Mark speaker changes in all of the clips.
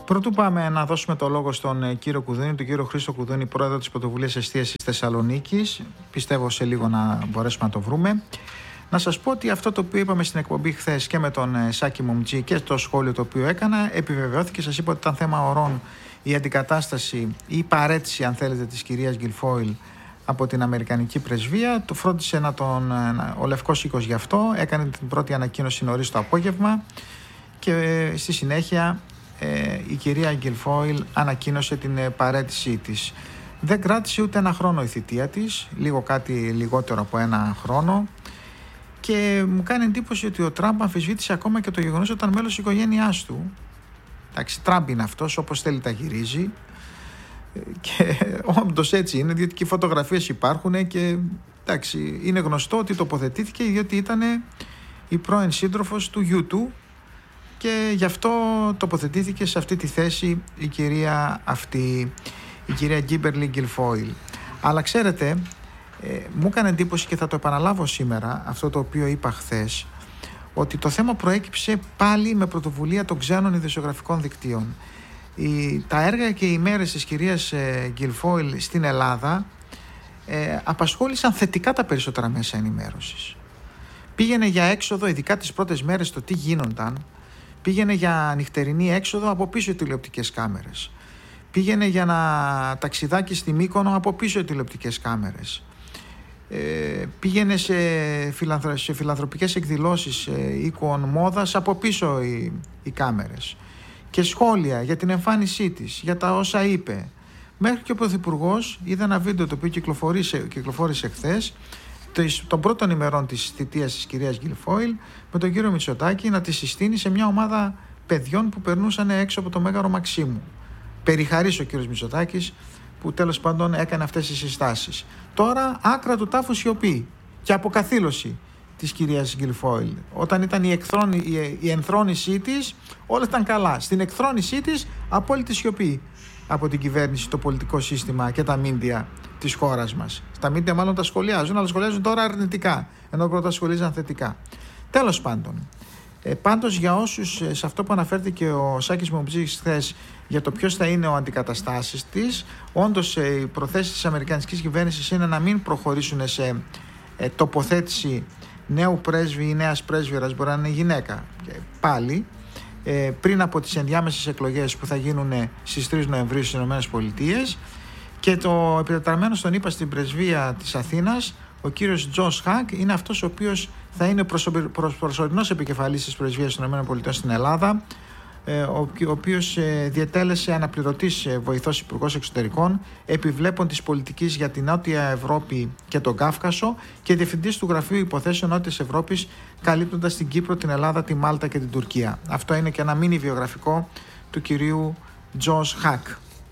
Speaker 1: Πρωτού πάμε να δώσουμε το λόγο στον κύριο Κουδούνη, τον κύριο Χρήστο Κουδούνη, πρόεδρο της Πρωτοβουλίας Εστίασης Θεσσαλονίκης. Πιστεύω σε λίγο να μπορέσουμε να το βρούμε. Να σας πω ότι αυτό το οποίο είπαμε στην εκπομπή χθες και με τον Σάκη Μουμτζή και το σχόλιο το οποίο έκανα επιβεβαιώθηκε. Σας είπα ότι ήταν θέμα ωρών η αντικατάσταση ή η παρέτηση, αν θέλετε, της κυρίας Γκιλφόιλ από την Αμερικανική Πρεσβεία. Το φρόντισε ο Λευκός Οίκος γι' αυτό. Έκανε την πρώτη ανακοίνωση νωρίς το απόγευμα και στη συνέχεια η κυρία Γκιλφόιλ ανακοίνωσε την παρέτησή της. Δεν κράτησε ούτε ένα χρόνο η θητεία της, λίγο κάτι λιγότερο από ένα χρόνο, και μου κάνει εντύπωση ότι ο Τραμπ αμφισβήτησε ακόμα και το γεγονός ότι ήταν μέλος της οικογένειάς του. Εντάξει, Τραμπ είναι αυτός, όπως θέλει τα γυρίζει, και όντως έτσι είναι, διότι και οι φωτογραφίες υπάρχουν και εντάξει, είναι γνωστό ότι τοποθετήθηκε διότι ήταν η πρώην σύντροφος του γιού του και γι' αυτό τοποθετήθηκε σε αυτή τη θέση η κυρία Γκίμπερλι Γκιλφόιλ. Αλλά ξέρετε, μου έκανε εντύπωση και θα το επαναλάβω σήμερα αυτό το οποίο είπα χθες, ότι το θέμα προέκυψε πάλι με πρωτοβουλία των ξένων ειδησιογραφικών δικτύων. Τα έργα και οι μέρες της κυρίας Γκιλφόιλ στην Ελλάδα απασχόλησαν θετικά τα περισσότερα μέσα ενημέρωσης. Πήγαινε για έξοδο, ειδικά τις πρώτες μέρες, το τι γίνονταν. Πήγαινε για νυχτερινή έξοδο από πίσω οι τηλεοπτικές κάμερες. Πήγαινε για ένα ταξιδάκι στη Μύκονο από πίσω οι τηλεοπτικές κάμερες. Πήγαινε σε φιλανθρωπικές εκδηλώσεις οίκων μόδας από πίσω οι κάμερες. Και σχόλια για την εμφάνισή της, για τα όσα είπε. Μέχρι και ο Πρωθυπουργός, είδα ένα βίντεο το οποίο κυκλοφόρησε χθες, των πρώτων ημερών της θητείας της κυρίας Γκιλφόιλ, με τον κύριο Μητσοτάκη να τη συστήνει σε μια ομάδα παιδιών που περνούσαν έξω από το Μέγαρο Μαξίμου. Περιχαρής ο κύριος Μητσοτάκης που τέλος πάντων έκανε αυτές τις συστάσεις. Τώρα άκρα του τάφου σιωπή και αποκαθήλωση της κυρίας Γκιλφόιλ. Όταν ήταν η ενθρόνησή της, όλα ήταν καλά. Στην εκθρόνησή της, απόλυτη σιωπή από την κυβέρνηση, το πολιτικό σύστημα και τα μίντια της χώρας μας. Τα μίντια μάλλον τα σχολιάζουν, αλλά σχολιάζουν τώρα αρνητικά, ενώ πρώτα σχολίζαν θετικά. Τέλος πάντων, πάντως για όσους, σε αυτό που αναφέρθηκε ο Σάκης Μουμτζής χθες για το ποιος θα είναι ο αντικαταστάσης της, όντως οι προθέσεις της αμερικανικής κυβέρνησης είναι να μην προχωρήσουν σε τοποθέτηση νέου πρέσβη ή νέας πρέσβυρας, μπορεί να είναι γυναίκα πάλι, πριν από τις ενδιάμεσες εκλογές που θα γίνουν στις 3 Νοεμβρίου στις ΗΠΑ. Και το επιτετραμένος τον είπα στην πρεσβεία της Αθήνας, ο κύριος Τζος Χακ, είναι αυτός ο οποίος θα είναι προσωρινός επικεφαλής της πρεσβείας των ΗΠΑ στην Ελλάδα, ο οποίος διετέλεσε αναπληρωτής βοηθός υπουργός εξωτερικών, επιβλέπων της πολιτικής για την Νότια Ευρώπη και τον Κάφκασο και διευθυντής του Γραφείου Υποθέσεων Νότιας Ευρώπης, καλύπτοντας την Κύπρο, την Ελλάδα, τη Μάλτα και την Τουρκία. Αυτό είναι και ένα μίνι βιογραφικό του κυρίου Τζος Χακ.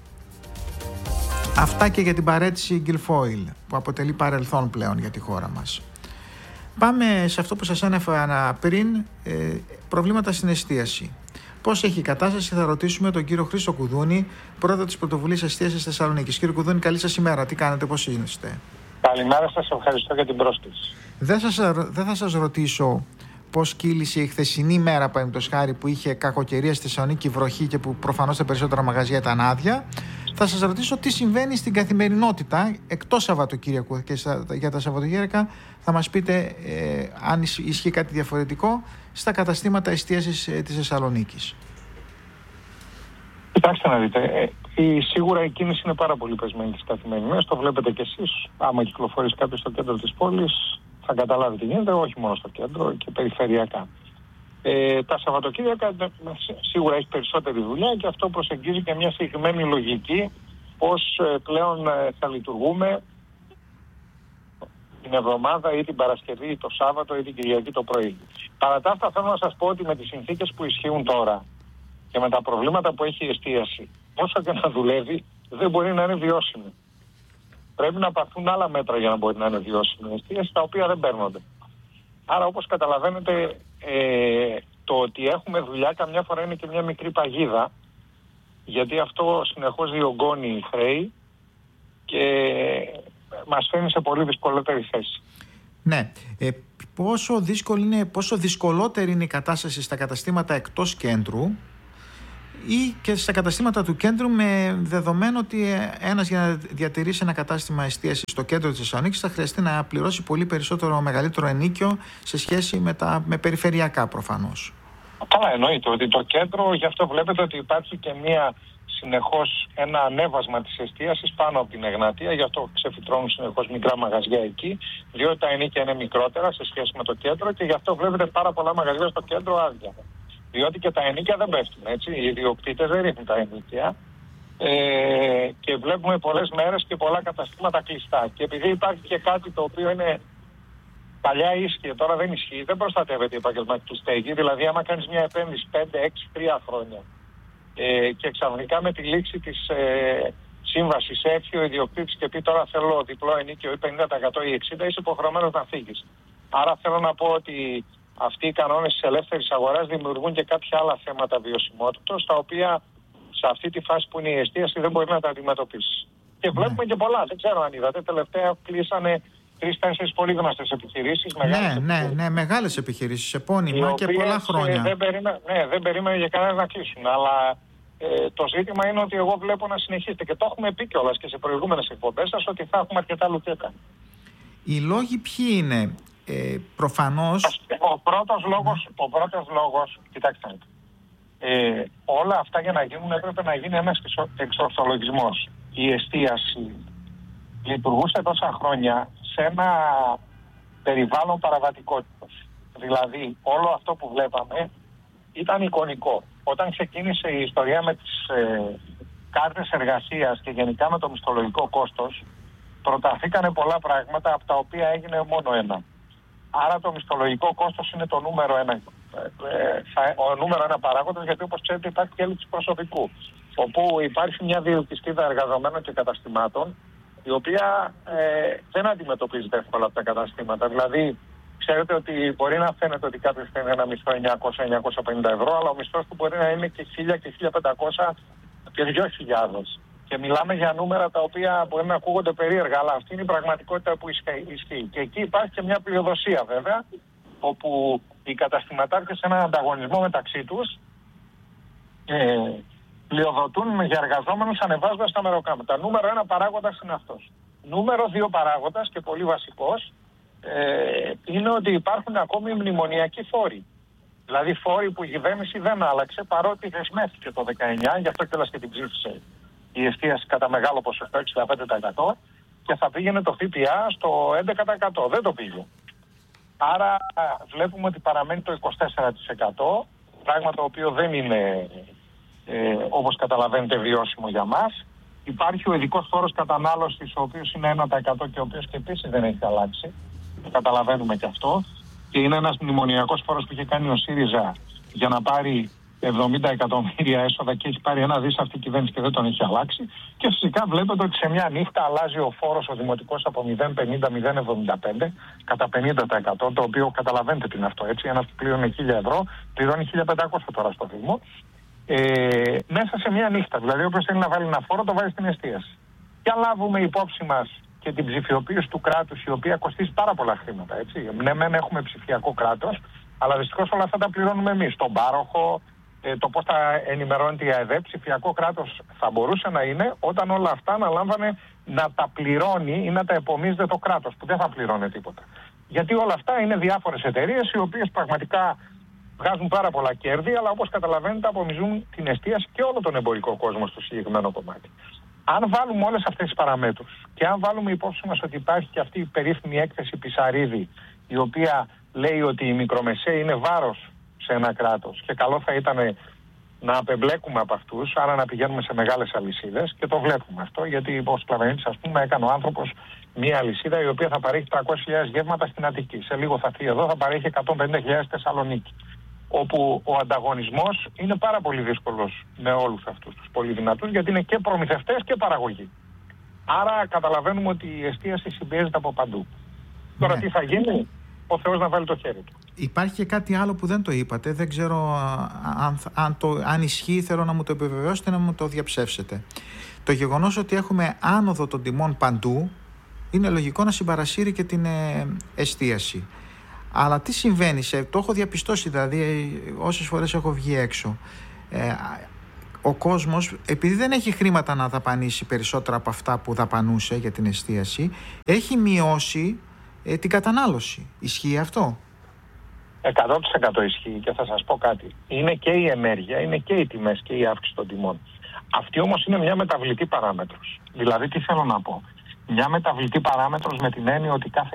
Speaker 1: Αυτά και για την παρέτηση Γκιλφόιλ, που αποτελεί παρελθόν πλέον για τη χώρα μας. Πάμε σε αυτό που σας ανέφερα πριν, προβλήματα στην εστίαση. Πώς έχει η κατάσταση, θα ρωτήσουμε τον κύριο Χρήστο Κουδούνη, πρόεδρο της Πρωτοβουλίας Εστίασης Θεσσαλονίκης. Κύριε Κουδούνη, καλή σας ημέρα. Τι κάνετε, πώς είστε?
Speaker 2: Καλημέρα σας, ευχαριστώ για την πρόσκληση.
Speaker 1: Δεν θα σας ρωτήσω πώς κύλησε η χθεσινή μέρα, παραδείγματος χάρη, που είχε κακοκαιρία στη Θεσσαλονίκη, βροχή και που προφανώς τα περισσότερα μαγαζιά ήταν άδεια. Θα σας ρωτήσω τι συμβαίνει στην καθημερινότητα εκτός Σαββατοκύριακου, και για τα Σαββατοκύριακα θα μας πείτε αν ισχύει κάτι διαφορετικό στα καταστήματα εστίασης της Θεσσαλονίκης.
Speaker 2: Κοιτάξτε να δείτε, σίγουρα η κίνηση είναι πάρα πολύ πεσμένη στις καθημερινές, το βλέπετε κι εσείς. Άμα κυκλοφορείς κάποιος στο κέντρο της πόλης θα καταλάβει τι γίνεται, όχι μόνο στο κέντρο και περιφερειακά. Τα Σαββατοκύριακα σίγουρα έχει περισσότερη δουλειά και αυτό προσεγγίζει και μια συγκεκριμένη λογική πώς πλέον θα λειτουργούμε την εβδομάδα ή την Παρασκευή ή το Σάββατο ή την Κυριακή το πρωί. Παρά τα αυτά θέλω να σας πω ότι με τις συνθήκες που ισχύουν τώρα και με τα προβλήματα που έχει η εστίαση, όσο και να δουλεύει δεν μπορεί να είναι βιώσιμη. Πρέπει να πάρθουν άλλα μέτρα για να μπορεί να είναι βιώσιμη η εστίαση, τα οποία δεν παίρνονται. Άρα, όπως καταλαβαίνετε, το ότι έχουμε δουλειά καμιά φορά είναι και μια μικρή παγίδα, γιατί αυτό συνεχώς διωγγώνει χρέη και μας φέρνει σε πολύ δυσκολότερη θέση.
Speaker 1: Ναι. Πόσο δυσκολότερη είναι η κατάσταση στα καταστήματα εκτός κέντρου ή και στα καταστήματα του κέντρου, με δεδομένο ότι ένας για να διατηρήσει ένα κατάστημα εστίασης στο κέντρο της Θεσσαλονίκης θα χρειαστεί να πληρώσει πολύ περισσότερο, μεγαλύτερο ενίκιο σε σχέση με περιφερειακά προφανώς.
Speaker 2: Καλά, εννοείται ότι το κέντρο, γι' αυτό βλέπετε ότι υπάρχει και συνεχώς ένα ανέβασμα της εστίασης πάνω από την Εγνατία, γι' αυτό ξεφυτρώνουν συνεχώς μικρά μαγαζιά εκεί, διότι τα ενίκια είναι μικρότερα σε σχέση με το κέντρο και γι' αυτό βλέπετε πάρα πολλά μαγαζιά στο κέντρο άδεια. Διότι και τα ενίκια δεν πέφτουν, έτσι. Οι ιδιοκτήτες δεν ρίχνουν τα ενίκια. Και βλέπουμε πολλές μέρες και πολλά καταστήματα κλειστά. Και επειδή υπάρχει και κάτι το οποίο είναι παλιά ίσχυε, τώρα δεν ισχύει, δεν προστατεύεται η επαγγελματική στέγη. Δηλαδή, άμα κάνεις μια επένδυση 5, 6, 3 χρόνια και ξαφνικά με τη λήξη της σύμβασης έρθει ο ιδιοκτήτης και πει τώρα θέλω διπλό ενίκιο ή 50% ή 60%, είσαι υποχρεωμένος να φύγεις. Άρα θέλω να πω ότι αυτοί οι κανόνες της ελεύθερης αγοράς δημιουργούν και κάποια άλλα θέματα βιωσιμότητας, τα οποία σε αυτή τη φάση που είναι η εστίαση δεν μπορεί να τα αντιμετωπίσει. Και βλέπουμε και πολλά. Δεν ξέρω αν είδατε. Τελευταία κλείσανε 3-4 πολύ γνωστές επιχειρήσεις.
Speaker 1: Ναι, μεγάλες επιχειρήσεις, επώνυμα και πολλά χρόνια.
Speaker 2: Δεν περίμενε για κανένα να κλείσουν. Αλλά το ζήτημα είναι ότι εγώ βλέπω να συνεχίσετε. Και το έχουμε πει κιόλας και σε προηγούμενες εκπομπές σας ότι θα έχουμε αρκετά λουκέτα.
Speaker 1: Οι λόγοι ποιοι είναι? Προφανώς.
Speaker 2: Ο πρώτος λόγος, κοιτάξτε, όλα αυτά για να γίνουν έπρεπε να γίνει ένας εξορθολογισμός. Η εστίαση λειτουργούσε τόσα χρόνια σε ένα περιβάλλον παραβατικότητας. Δηλαδή όλο αυτό που βλέπαμε ήταν εικονικό. Όταν ξεκίνησε η ιστορία με τις κάρτες εργασίας και γενικά με το μισθολογικό κόστος, προταθήκανε πολλά πράγματα από τα οποία έγινε μόνο ένα. Άρα το μισθολογικό κόστος είναι το νούμερο ένα, ο νούμερο ένα παράγοντας, γιατί όπως ξέρετε υπάρχει και έλλειψη προσωπικού, όπου υπάρχει μια διελκυστίδα εργαζομένων και καταστημάτων, η οποία δεν αντιμετωπίζεται εύκολα από τα καταστήματα. Δηλαδή, ξέρετε ότι μπορεί να φαίνεται ότι κάποιος θέλει ένα μισθό 900-950 ευρώ, αλλά ο μισθός του μπορεί να είναι και 1.000 και 1.500 και 2.000. Και μιλάμε για νούμερα τα οποία μπορεί να ακούγονται περίεργα, αλλά αυτή είναι η πραγματικότητα που ισχύει. Και εκεί υπάρχει και μια πλειοδοσία βέβαια, όπου οι καταστηματάρχες σε έναν ανταγωνισμό μεταξύ τους πλειοδοτούν για εργαζόμενους ανεβάζοντας τα μεροκάματα. Νούμερο ένα παράγοντας είναι αυτός. Νούμερο 2 παράγοντας και πολύ βασικός είναι ότι υπάρχουν ακόμη μνημονιακοί φόροι. Δηλαδή φόροι που η κυβέρνηση δεν άλλαξε, παρότι δεσμεύτηκε το 19, γι' αυτό κιόλας και την ψήφισε η εστίαση κατά μεγάλο ποσοστό, 65%, και θα πήγαινε το ΦΠΑ στο 11%. Δεν το πήγε. Άρα βλέπουμε ότι παραμένει το 24%, πράγμα το οποίο δεν είναι, όπως καταλαβαίνετε, βιώσιμο για μας. Υπάρχει ο ειδικός φόρος κατανάλωσης, ο οποίος είναι 1% και ο οποίος και επίσης δεν έχει αλλάξει. Το καταλαβαίνουμε και αυτό. Και είναι ένας μνημονιακός φόρος που είχε κάνει ο ΣΥΡΙΖΑ για να πάρει 70 εκατομμύρια έσοδα και έχει πάρει 1 δις αυτή η κυβέρνηση και δεν τον έχει αλλάξει. Και φυσικά βλέπετε ότι σε μια νύχτα αλλάζει ο φόρος ο δημοτικός από 0,50-0,75 κατά 50%, το οποίο καταλαβαίνετε τι είναι αυτό, έτσι. Ένας που πλήρωνε 1.000 ευρώ πληρώνει 1.500 τώρα στο Δήμο. Μέσα σε μια νύχτα. Δηλαδή, όποιος θέλει να βάλει ένα φόρο, το βάζει στην εστίαση. Και αν λάβουμε υπόψη μας και την ψηφιοποίηση του κράτους, η οποία κοστίζει πάρα πολλά χρήματα, έτσι. Ναι, μεν έχουμε ψηφιακό κράτος, αλλά δυστυχώς όλα αυτά τα πληρώνουμε εμείς. Τον πάροχο, το πώς θα ενημερώνεται η ΑΕΔ, ψηφιακό κράτος θα μπορούσε να είναι όταν όλα αυτά αναλάμβανε να τα πληρώνει ή να τα επομίζεται το κράτος, που δεν θα πληρώνει τίποτα. Γιατί όλα αυτά είναι διάφορες εταιρείες οι οποίες πραγματικά βγάζουν πάρα πολλά κέρδη, αλλά όπως καταλαβαίνετε απομιζούν την εστίαση και όλο τον εμπορικό κόσμο στο συγκεκριμένο κομμάτι. Αν βάλουμε όλες αυτές τις παραμέτρους και αν βάλουμε υπόψη μας ότι υπάρχει και αυτή η περίφημη έκθεση Πισαρίδη, η οποία λέει ότι η μικρομεσαία είναι βάρος σε ένα κράτος και καλό θα ήταν να απεμπλέκουμε από αυτούς, άρα να πηγαίνουμε σε μεγάλες αλυσίδες, και το βλέπουμε αυτό, γιατί όπως Κλαβενίτης, ας πούμε, έκανε ο άνθρωπος μια αλυσίδα η οποία θα παρέχει 300.000 γεύματα στην Αττική. Σε λίγο θα έρθει εδώ, θα παρέχει 150.000 Θεσσαλονίκη. Όπου ο ανταγωνισμός είναι πάρα πολύ δύσκολος με όλους αυτούς τους πολύ δυνατούς, γιατί είναι και προμηθευτές και παραγωγή. Άρα καταλαβαίνουμε ότι η εστίαση συμπιέζεται από παντού. Ναι. Τώρα τι θα γίνει, ο Θεός να βάλει το χέρι του.
Speaker 1: Υπάρχει και κάτι άλλο που δεν το είπατε, δεν ξέρω αν ισχύει, θέλω να μου το επιβεβαιώσετε, να μου το διαψεύσετε. Το γεγονός ότι έχουμε άνοδο των τιμών παντού είναι λογικό να συμπαρασύρει και την εστίαση. Αλλά τι συμβαίνει, το έχω διαπιστώσει δηλαδή όσες φορές έχω βγει έξω. ο κόσμος, επειδή δεν έχει χρήματα να δαπανίσει περισσότερα από αυτά που δαπανούσε για την εστίαση, έχει μειώσει την κατανάλωση. Ισχύει αυτό?
Speaker 2: 100% ισχύει, και θα σας πω κάτι. Είναι και η ενέργεια, είναι και οι τιμές και η αύξηση των τιμών. Αυτή όμως είναι μια μεταβλητή παράμετρος. Δηλαδή, τι θέλω να πω. Μια μεταβλητή παράμετρος με την έννοια ότι κάθε